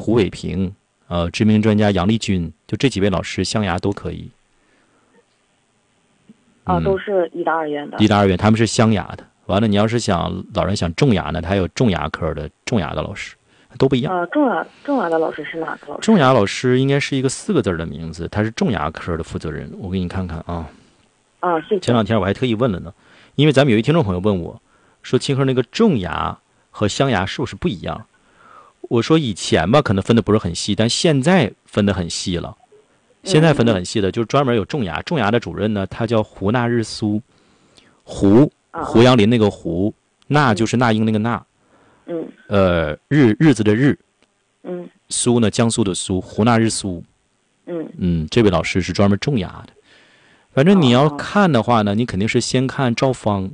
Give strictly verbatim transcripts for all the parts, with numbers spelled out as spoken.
胡伟平，呃，知名专家杨丽君，就这几位老师镶牙都可以。 啊，都是医大二院的。 医大二院他们是镶牙的。完了，你要是想老人想种牙呢，他还有种牙科的种牙的老师，都不一样。 啊，种牙种牙的老师是哪个老师？ 种牙老师应该是一个四个字的名字，他是种牙科的负责人。我给你看看啊。 啊，谢谢。 前两天我还特意问了呢，因为咱们有一听众朋友问我，说清河那个种牙和镶牙是不是不一样？我说以前吧可能分的不是很细，但现在分得很细了。现在分得很细的，就是专门有种牙，种牙的主任呢，他叫胡纳日苏，胡胡杨林那个胡，那就是那英那个那， 嗯， 呃，日日子的日， 嗯， 苏呢江苏的苏，胡纳日苏， 嗯嗯，这位老师是专门种牙的。反正你要看的话呢，你肯定是先看赵芳，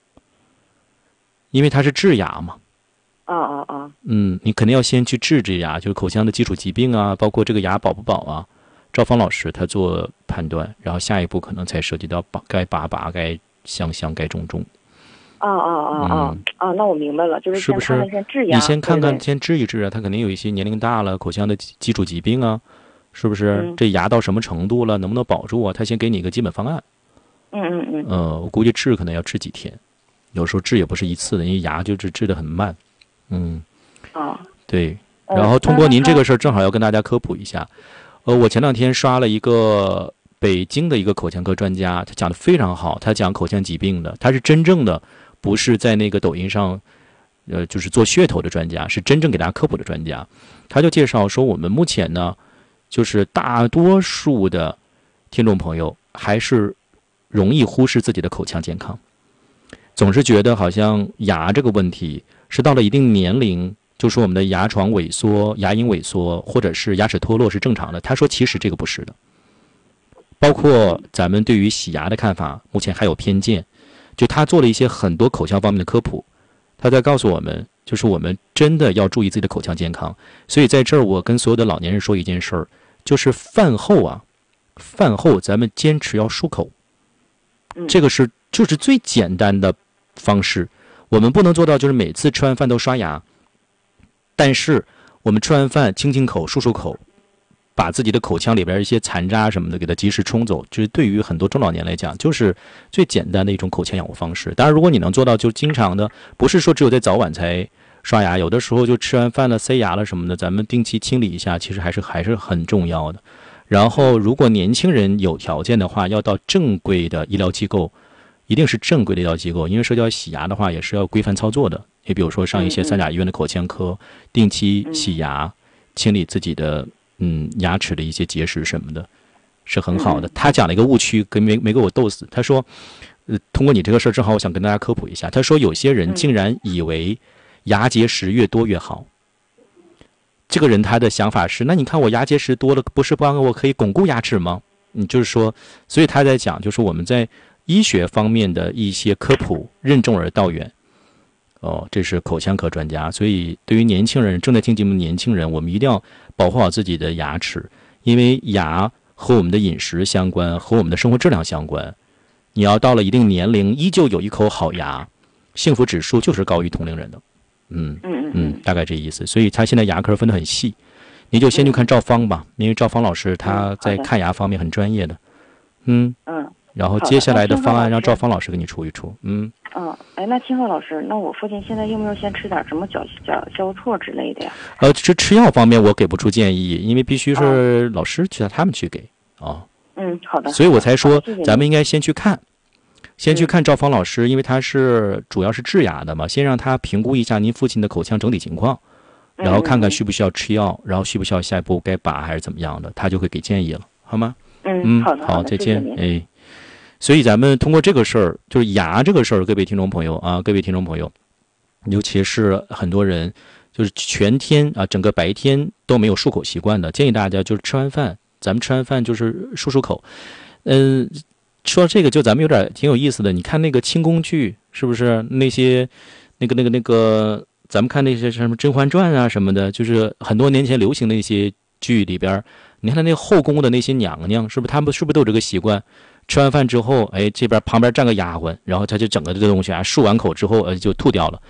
因为他是治牙嘛。 啊啊啊！ 嗯，你肯定要先去治这牙，就是口腔的基础疾病啊，包括这个牙保不保啊。赵芳老师他做判断，然后下一步可能才涉及到拔该拔拔该镶镶该种种。 啊啊啊啊啊！那我明白了，就是先看看先治牙， 你先看看先治一治啊，他肯定有一些年龄大了口腔的基础疾病啊，是不是？ 嗯、 这牙到什么程度了，能不能保住啊？他先给你一个基本方案。 嗯嗯嗯。 呃，我估计治可能要治几天，有时候治也不是一次的，因为牙就是治得很慢。嗯。 啊。 对。然后通过您这个事儿，正好要跟大家科普一下。呃，我前两天刷了一个北京的一个口腔科专家，他讲的非常好，他讲口腔疾病的，他是真正的，不是在那个抖音上，呃，就是做噱头的专家，是真正给大家科普的专家。他就介绍说，我们目前呢，就是大多数的听众朋友还是容易忽视自己的口腔健康，总是觉得好像牙这个问题是到了一定年龄，就说我们的牙床萎缩、牙龈萎缩，或者是牙齿脱落是正常的。他说，其实这个不是的。包括咱们对于洗牙的看法，目前还有偏见。就他做了一些很多口腔方面的科普，他在告诉我们，就是我们真的要注意自己的口腔健康。所以在这儿，我跟所有的老年人说一件事儿，就是饭后啊，饭后咱们坚持要漱口，这个是就是最简单的方式。我们不能做到就是每次吃完饭都刷牙。但是我们吃完饭清清口漱漱口，把自己的口腔里边一些残渣什么的给它及时冲走，就是对于很多中老年来讲就是最简单的一种口腔养护方式。当然如果你能做到就经常的，不是说只有在早晚才刷牙，有的时候就吃完饭了塞牙了什么的，咱们定期清理一下，其实还是还是很重要的。然后如果年轻人有条件的话，要到正规的医疗机构，一定是正规的医疗机构，因为涉及到洗牙的话也是要规范操作的。也比如说上一些三甲医院的口腔科，定期洗牙，清理自己的嗯牙齿的一些结石什么的，是很好的。他讲了一个误区，跟没没给我逗死。他说，呃，通过你这个事儿，正好我想跟大家科普一下。他说有些人竟然以为牙结石越多越好。这个人他的想法是，那你看我牙结石多了，不是帮我可以巩固牙齿吗？你就是说，所以他在讲，就是我们在医学方面的一些科普，任重而道远。哦，这是口腔科专家，所以对于年轻人，正在听节目的年轻人，我们一定要保护好自己的牙齿，因为牙和我们的饮食相关，和我们的生活质量相关。你要到了一定年龄，依旧有一口好牙，幸福指数就是高于同龄人的。嗯嗯嗯，大概这意思。所以他现在牙科分得很细，你就先去看赵芳吧，因为赵芳老师他在看牙方面很专业的。嗯嗯。然后接下来的方案让赵芳老师给你出一出。嗯。 嗯，哎，那清鹤老师，那我父亲现在用不用先吃点什么脚脚消挫之类的呀？ 呃，这吃药方面我给不出建议，因为必须是老师去他们去给啊。哦、 嗯，好的。 所以我才说咱们应该先去看，先去看赵芳老师，因为他是主要是治牙的嘛，先让他评估一下您父亲的口腔整体情况，然后看看需不需要吃药，然后需不需要下一步该拔还是怎么样的，他就会给建议了，好吗？ 嗯，好的， 好，再见，哎。所以咱们通过这个事儿，就是牙这个事儿，各位听众朋友啊，各位听众朋友，尤其是很多人就是全天啊，整个白天都没有漱口习惯的，建议大家就是吃完饭，咱们吃完饭就是漱漱口。嗯，说到这个就咱们有点挺有意思的，你看那个清宫剧是不是？那些那个那个那个，咱们看那些什么《甄嬛传》啊什么的，就是很多年前流行的一些剧里边，你看那后宫的那些娘娘，是不是他们是不是都有这个习惯？吃完饭之后，哎，这边旁边站个丫鬟，然后他就整个这个东西啊，漱完口之后，呃，就吐掉了。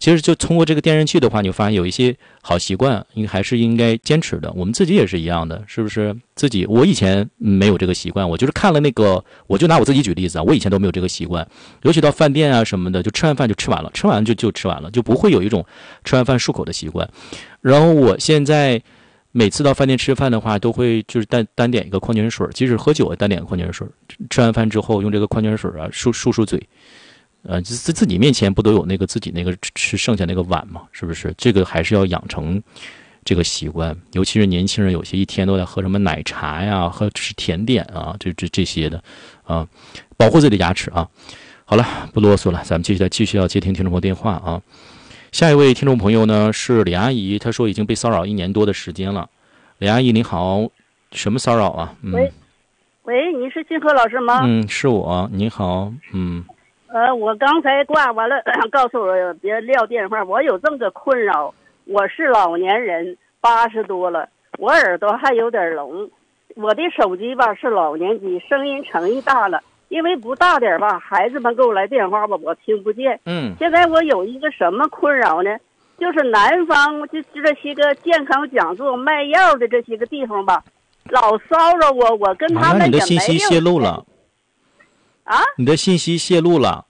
其实就通过这个电视剧的话，你会发现有一些好习惯，应还是应该坚持的。我们自己也是一样的，是不是？自己我以前没有这个习惯，我就是看了那个，我就拿我自己举例子啊，我以前都没有这个习惯，尤其到饭店啊什么的，就吃完饭就吃完了，吃完就就吃完了，就不会有一种吃完饭漱口的习惯。然后我现在每次到饭店吃饭的话，都会就是单单点一个矿泉水，即使喝酒也单点个矿泉水。吃完饭之后用这个矿泉水啊漱漱漱嘴。呃，在自己面前不都有那个自己那个吃剩下那个碗吗？是不是？这个还是要养成这个习惯，尤其是年轻人，有些一天都在喝什么奶茶呀，喝吃甜点啊，这这这些的啊，保护自己的牙齿啊。好了，不啰嗦了，咱们继续再继续要接听听众朋友电话啊。下一位听众朋友呢是李阿姨，她说已经被骚扰一年多的时间了。李阿姨您好，什么骚扰啊？嗯、 喂，喂，你是金科老师吗？ 嗯，是我。您好，嗯。 呃，我刚才挂完了，告诉我别撂电话。我有这么个困扰，我是老年人，八十多了，我耳朵还有点聋。我的手机吧是老年机，声音程一大了，因为不大点吧，孩子们给我来电话吧，我听不见。 嗯。 现在我有一个什么困扰呢？就是南方就这些个健康讲座卖药的这些个地方吧，老骚扰我，我跟他们也没有、啊、 那你的信息泄露了。 啊！ 你的信息泄露了。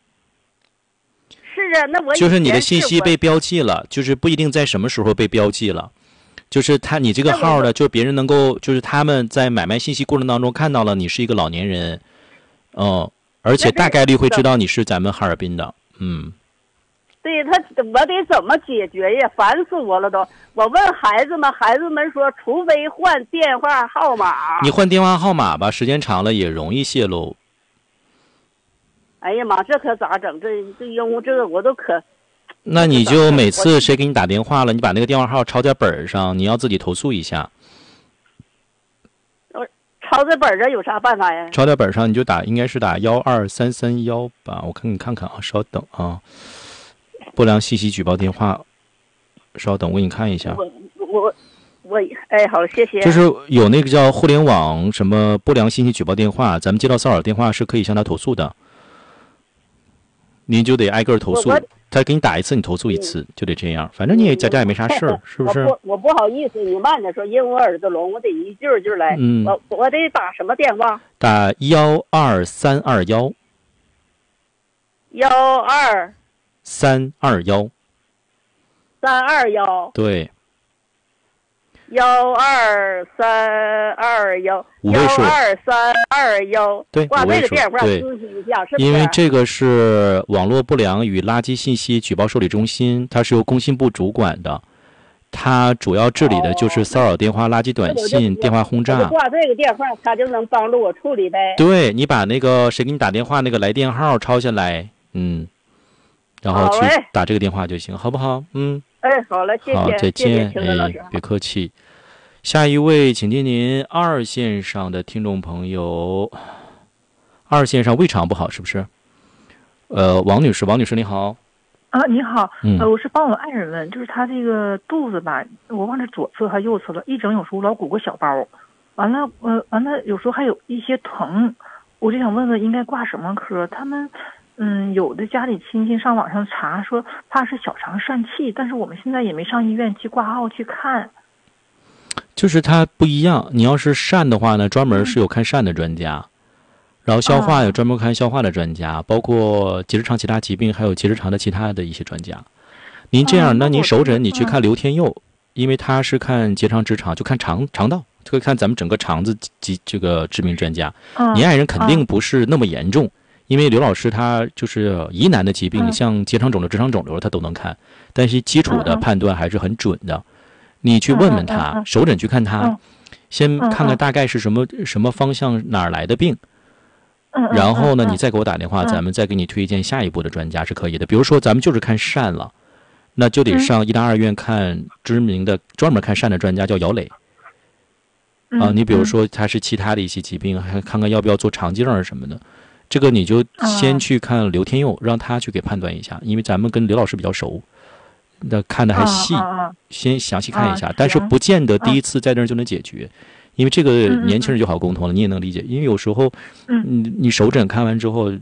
是啊，那我就是你的信息被标记了，就是不一定在什么时候被标记了，就是他你这个号呢，就别人能够，就是他们在买卖信息过程当中看到了你是一个老年人，嗯，而且大概率会知道你是咱们哈尔滨的，嗯。 对他，我得怎么解决呀？烦死我了都！我问孩子们，孩子们说，除非换电话号码。 你换电话号码吧，时间长了也容易泄露。 哎呀妈，这可咋整？这这因为这个我都可。 那你就每次谁给你打电话了，你把那个电话号抄在本上，你要自己投诉一下。 我抄在本上有啥办法呀？ 抄在本上你就打，应该是打幺二三三幺吧？我看你看看啊，稍等啊。不良信息举报电话，稍等，我给你看一下。 我我我哎，好，谢谢。 就是有那个叫互联网什么不良信息举报电话，咱们接到骚扰电话是可以向他投诉的。您就得挨个投诉，他给你打一次，你投诉一次，就得这样。反正你也在家也没啥事儿，是不是？ 我不我不好意思，你慢点说，因为我耳朵聋，我得一句一句来。 嗯， 我我得打什么电话？ 打幺二三二幺。 幺二。 三二幺， 三二幺， 对， 幺二三二幺， 五位数， 幺二三二幺， 对， 挂这个电话对， 咨询一下，是不是？ 因为这个是网络不良与垃圾信息举报受理中心，它是由工信部主管的，它主要治理的就是骚扰电话、垃圾短信、电话轰炸。 挂这个电话，它就能帮助我处理呗。 对，你把那个谁给你打电话那个来电号抄下来，嗯。然后去打这个电话就行，好不好？嗯。 哎，好了，谢谢。 好，再见。 谢谢老师。 哎，别客气。下一位，请接您二线上的听众朋友。二线上胃肠不好是不是？呃，王女士，王女士你好。 啊，你好。 嗯。 呃，我是帮我爱人问，就是他这个肚子吧，我忘了左侧还右侧了，一整有时候老鼓个小包，完了，呃，完了有时候还有一些疼，我就想问问应该挂什么科？他们。嗯，有的家里亲戚上网上查说怕是小肠疝气，但是我们现在也没上医院去挂号去看。 就是它不一样，你要是疝的话呢，专门是有看疝的专家，嗯、然后消化有专门看消化的专家，啊、包括结直肠其他疾病还有结直肠的其他的一些专家。您这样，嗯、那您首诊你去看刘天佑，嗯、因为他是看结肠直肠，就看肠肠道，就会看咱们整个肠子及这个知名专家。 嗯、 您爱人肯定不是那么严重。嗯因为刘老师他就是疑难的疾病， 嗯、 像结肠肿瘤、直肠肿瘤他都能看，但是基础的判断还是很准的。嗯、你去问问他， 嗯、 首诊去看他， 嗯、 先看看大概是什么、嗯、什么方向哪儿来的病， 嗯、 然后呢， 嗯、 你再给我打电话， 嗯、 咱们再给你推荐下一步的专家是可以的。比如说咱们就是看疝了，那就得上医大二院看知名的、嗯、专门看疝的专家叫姚磊。 嗯、 啊，你比如说他是其他的一些疾病，还看看要不要做肠镜什么的。这个你就先去看刘天佑，让他去给判断一下，因为咱们跟刘老师比较熟，那看的还细，先详细看一下。但是不见得第一次在那儿就能解决，因为这个年轻人就好沟通了，你也能理解。因为有时候，嗯，你首诊看完之后，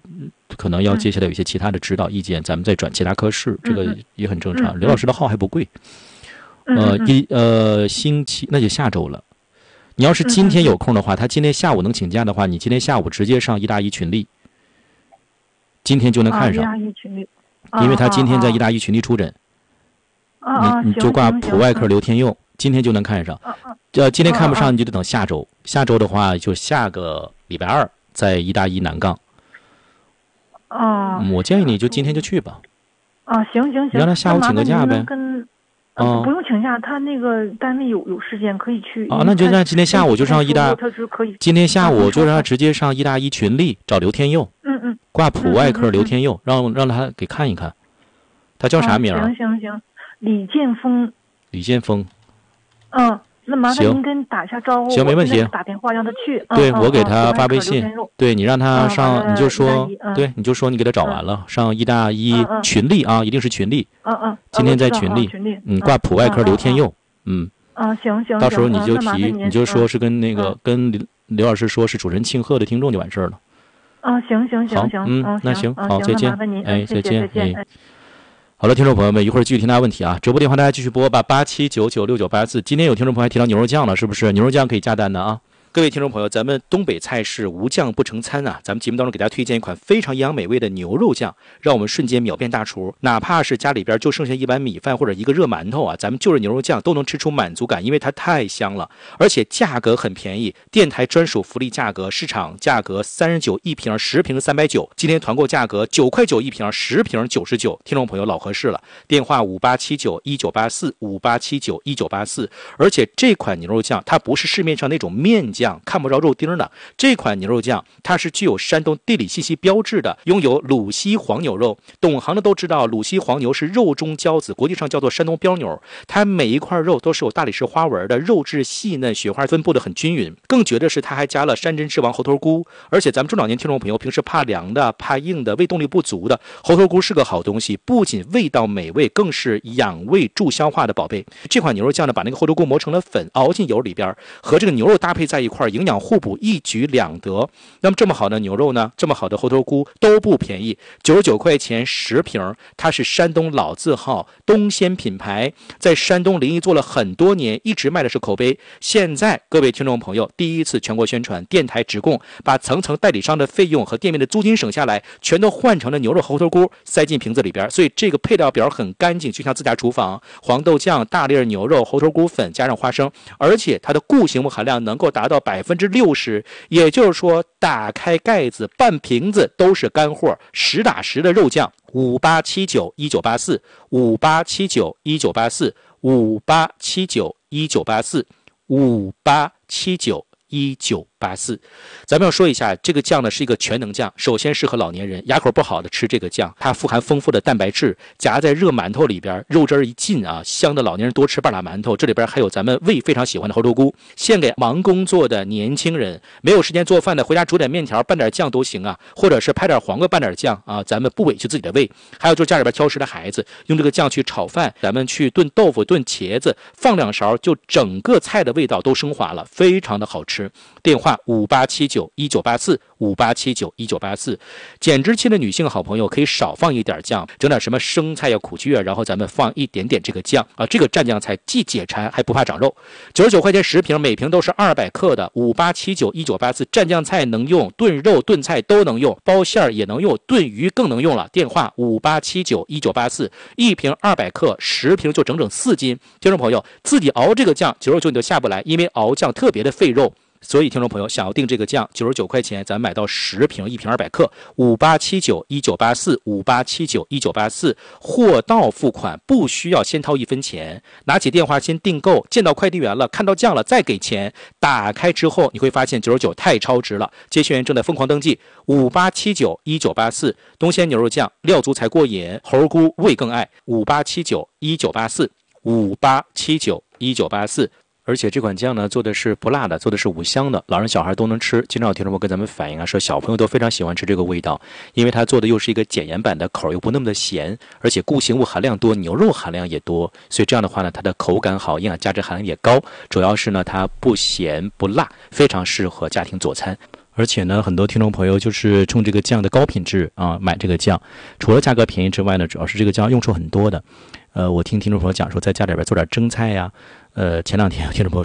可能要接下来有一些其他的指导意见，咱们再转其他科室，这个也很正常。刘老师的号还不贵，呃一呃星期那就下周了。你要是今天有空的话，他今天下午能请假的话，你今天下午直接上一大一群力，今天就能看上。 一大一群力， 因为他今天在一大一群力出诊，你你就挂普外科刘天佑，今天就能看上。呃，今天看不上你就得等下周，下周的话就下个礼拜二在一大一南杠。 哦， 我建议你就今天就去吧。 啊，行行行， 让他下午请个假呗。 跟呃不用请假，他那个单位有有时间可以去。 啊，那就让今天下午就上一大， 他是可以。 今天下午就让他直接上一大一群力找刘天佑。 嗯嗯。 挂普外科刘天佑，让让他给看一看。他叫啥名？ 行行行，李建峰。 李建峰。 嗯。那麻烦您跟打一下招呼， 行，没问题。 打电话让他去。 对， 嗯、 我给他发微信。对你让他上， 嗯、 你就说， 嗯、 对，你就说你给他找完了，嗯、上一大一群力啊，一定是群力。 嗯嗯。 今天在群力。 群力。 嗯，挂普外科刘天佑。嗯。 嗯，行行。 到时候你就提， 你就说是跟那个跟刘刘老师说是主持人庆贺的听众就完事儿了。 嗯，行行行行。 嗯，那行，好，再见。哎，再见， 哎。 好了，听众朋友们，一会儿继续听大家问题啊！直播电话大家继续拨吧，八七九九六九八四。今天有听众朋友还提到牛肉酱了，是不是？牛肉酱可以加单的啊！各位听众朋友，咱们东北菜式无酱不成餐啊！咱们节目当中给大家推荐一款非常营养美味的牛肉酱，让我们瞬间秒变大厨。哪怕是家里边就剩下一碗米饭或者一个热馒头啊，咱们就着牛肉酱都能吃出满足感，因为它太香了，而且价格很便宜，电台专属福利价格，市场价格三十九一瓶，十瓶三百九，今天团购价格九块九一瓶，十瓶九十九。听众朋友老合适了，电话五八七九一九八四五八七九一九八四。而且这款牛肉酱它不是市面上那种面酱。看不着肉丁的这款牛肉酱，它是具有山东地理信息标志的，拥有鲁西黄牛肉。懂行的都知道，鲁西黄牛是肉中骄子，国际上叫做山东膘牛。它每一块肉都是有大理石花纹的，肉质细嫩，雪花分布的很均匀。更绝的是，它还加了山珍之王猴头菇。而且咱们中老年听众朋友平时怕凉的、怕硬的、胃动力不足的，猴头菇是个好东西，不仅味道美味，更是养胃助消化的宝贝。这款牛肉酱呢，把那个猴头菇磨成了粉，熬进油里边，和这个牛肉搭配在一块。营养互补，一举两得。那么这么好的牛肉呢，这么好的猴头菇都不便宜，九十九块钱十瓶。它是山东老字号东鲜品牌，在山东临沂做了很多年，一直卖的是口碑。现在各位听众朋友第一次全国宣传，电台直供，把层层代理商的费用和店面的租金省下来，全都换成了牛肉猴头菇，塞进瓶子里边。所以这个配料表很干净，就像自家厨房。黄豆酱、大粒牛肉、猴头菇粉加上花生，而且它的固形物含量能够达到百分之六十，也就是说，打开盖子，半瓶子都是干货，实打实的肉酱。五八七九一九八四，五八七九一九八四，五八七九一九八四，五八七九一九八四。咱们要说一下，这个酱呢是一个全能酱，首先适合老年人，牙口不好的吃这个酱，它富含丰富的蛋白质，夹在热馒头里边，肉汁一进啊，香的老年人多吃半拉馒头。这里边还有咱们胃非常喜欢的猴头菇，献给忙工作的年轻人，没有时间做饭的，回家煮点面条拌点酱都行啊，或者是拍点黄瓜拌点酱啊，咱们不委屈自己的胃。还有就是家里边挑食的孩子，用这个酱去炒饭，咱们去炖豆腐、炖茄子，放两勺，就整个菜的味道都升华了，非常的好吃。电话五八七九一九八四，五八七九一九八四。减脂期的女性好朋友可以少放一点酱，整点什么生菜呀、苦苣啊，然后咱们放一点点这个酱啊，这个蘸酱菜既解馋还不怕长肉。九十九块钱十瓶，每瓶都是二百克的。五八七九一九八四，蘸酱菜能用，炖肉炖菜都能用，包馅儿也能用，炖鱼更能用了。电话五八七九一九八四，一瓶二百克，十瓶就整整四斤。听众朋友自己熬这个酱，九十九你都下不来，因为熬酱特别的费肉。所以听众朋友想要订这个酱，九十九块钱咱买到十瓶，一瓶二百克。五八七九一九八四，五八七九一九八四，货到付款，不需要先掏一分钱，拿起电话先订购，见到快递员了，看到酱了再给钱。打开之后你会发现九十九太超值了，接线员正在疯狂登记。五八七九一九八四，东鲜牛肉酱，料足才过瘾，猴菇味更爱。五八七九一九八四，五八七九一九八四。而且这款酱呢，做的是不辣的，做的是五香的，老人小孩都能吃。经常有听众朋友跟咱们反映啊，说小朋友都非常喜欢吃这个味道，因为它做的又是一个减盐版的，口又不那么的咸，而且固形物含量多，牛肉含量也多，所以这样的话呢，它的口感好，营养价值含量也高。主要是呢，它不咸不辣，非常适合家庭佐餐。 而且呢，很多听众朋友就是冲这个酱的高品质啊买这个酱，除了价格便宜之外呢，主要是这个酱用处很多的。呃，我听听众朋友讲说，在家里边做点蒸菜呀。呃，前两天有听众朋友说。